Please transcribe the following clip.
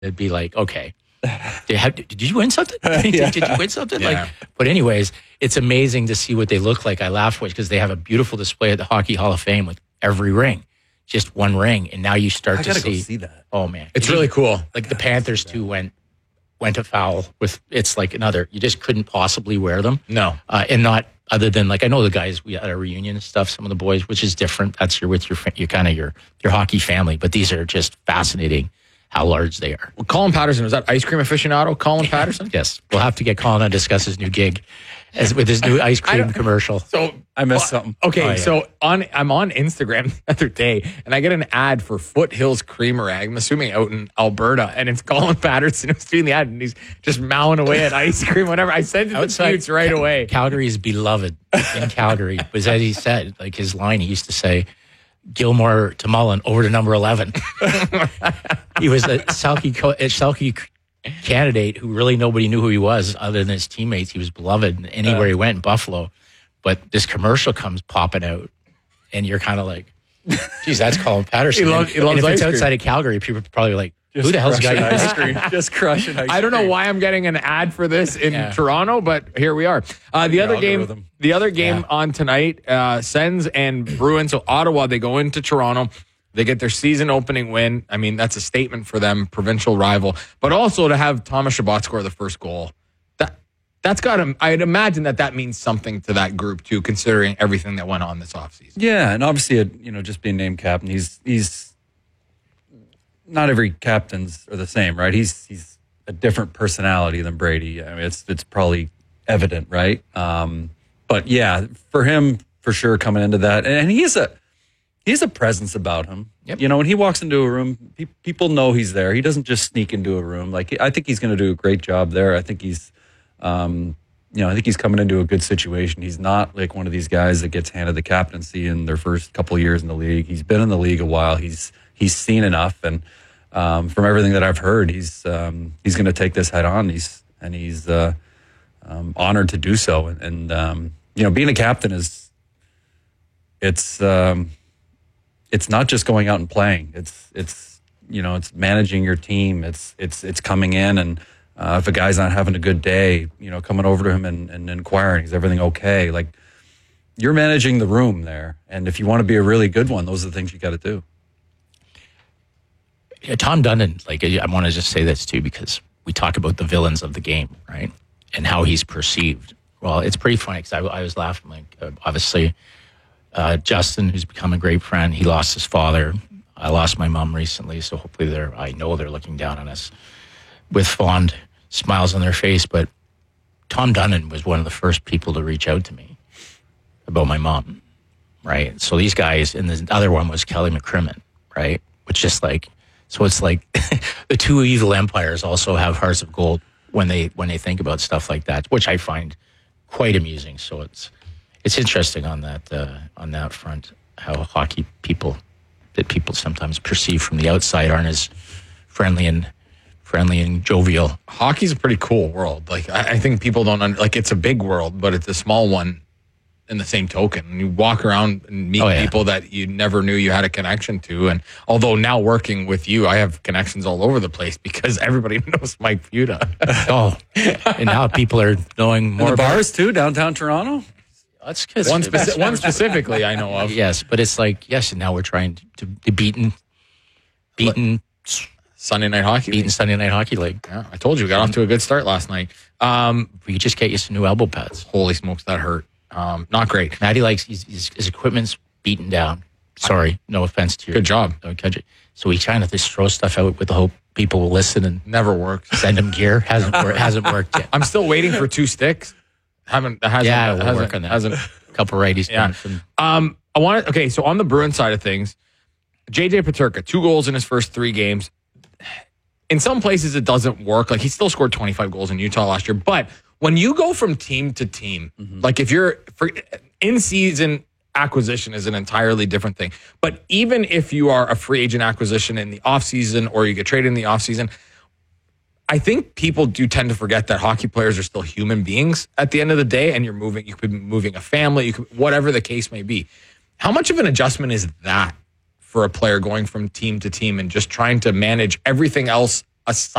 it'd be like, okay, did you win something? Did you win something? Yeah. But anyways, it's amazing to see what they look like. I laugh because they have a beautiful display at the Hockey Hall of Fame with every ring, just one ring, and now you start I to gotta go see that. Oh man, It's really cool. Like the Panthers too went afoul with. It's like another. You just couldn't possibly wear them. No. And not other than like I know the guys we had a reunion and stuff. Some of the boys, which is different. That's your kind of your hockey family. But these are just fascinating how large they are. Well, Colin Patterson, was that ice cream aficionado? Colin Patterson? Yes, we'll have to get Colin to discuss his new gig, with his new ice cream commercial. So I missed something. Okay, Oh, yeah. so I'm on Instagram the other day, and I get an ad for Foothills Creamery. I'm assuming out in Alberta, and it's Colin Patterson who's doing the ad, and he's just mowing away at ice cream, whatever. I sent it to Scoots right away. Calgary's beloved in Calgary was, as he said, like his line. He used to say, "Gilmore to Mullen over to number 11." He was a Selke candidate who really nobody knew who he was other than his teammates. He was beloved anywhere he went in Buffalo. But this commercial comes popping out, and you're kind of like, geez, that's Colin Patterson. He And loves if ice it's cream. outside of Calgary, people are probably like, who the hell's got you ice cream? Just crushing ice cream. I don't know why I'm getting an ad for this in Toronto, but here we are. The other game on tonight, Sens and Bruins. So Ottawa, they go into Toronto. They get their season opening win. I mean, that's a statement for them, provincial rival. But also to have Thomas Chabot score the first goal. That's got to, I'd imagine that means something to that group too, considering everything that went on this offseason. Yeah, and obviously, just being named captain, he's not every captains are the same, right? He's a different personality than Brady. I mean, it's probably evident, right? But yeah, for him, for sure, coming into that, and he's a presence about him. Yep. When he walks into a room, people know he's there. He doesn't just sneak into a room. Like, I think he's going to do a great job there. I think he's, I think he's coming into a good situation. He's not like one of these guys that gets handed the captaincy in their first couple of years in the league. He's been in the league a while. He's seen enough, and from everything that I've heard, he's going to take this head on. He's honored to do so. And being a captain it's not just going out and playing. It's managing your team. It's coming in, and if a guy's not having a good day, coming over to him and inquiring, is everything okay? Like, you're managing the room there, and if you want to be a really good one, those are the things you got to do. Yeah, Tom Dundon, I want to just say this too, because we talk about the villains of the game, right? And how he's perceived. Well, it's pretty funny because I was laughing, obviously, Justin, who's become a great friend, he lost his father. I lost my mom recently, so hopefully I know they're looking down on us with fond smiles on their face. But Tom Dundon was one of the first people to reach out to me about my mom, right? So these guys, and the other one was Kelly McCrimmon, right? Which just so it's like the two evil empires also have hearts of gold when they think about stuff like that, which I find quite amusing. So it's interesting on that front, how hockey people sometimes perceive from the outside aren't as friendly and jovial. Hockey's a pretty cool world. Like, I think people don't it's a big world, but it's a small one in the same token. And you walk around and meet people that you never knew you had a connection to. And although now working with you, I have connections all over the place because everybody knows Mike Futa. And now people are knowing more And the bars too, downtown Toronto. That's good. One specifically I know of. Yes, but it's and now we're trying to be beaten Sunday Night Hockey League. Sunday Night Hockey League. Yeah, I told you, we got off to a good start last night. We could just get you some new elbow pads. Holy smokes, that hurt. Not great. Matty likes his equipment's beaten down. Sorry, no offense to you. Good job. So we trying to just throw stuff out with the hope people will listen and never works. Send them gear. Hasn't worked yet. I'm still waiting for 2 sticks. We'll work on that. Hasn't. A couple righties. Yeah. So on the Bruins side of things, JJ Peterka, 2 goals in his first 3 games. In some places it doesn't work. Like, he still scored 25 goals in Utah last year. But when you go from team to team, like if you're in season, acquisition is an entirely different thing. But even if you are a free agent acquisition in the offseason or you get traded in the offseason, I think people do tend to forget that hockey players are still human beings at the end of the day, and you could be moving a family, whatever the case may be. How much of an adjustment is that for a player going from team to team and just trying to manage everything else a